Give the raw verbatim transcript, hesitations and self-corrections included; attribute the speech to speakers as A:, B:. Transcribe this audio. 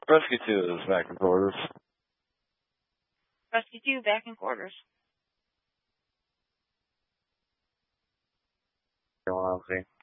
A: Rescue two is back in quarters.
B: Rescue two back in quarters.
A: Go on, see.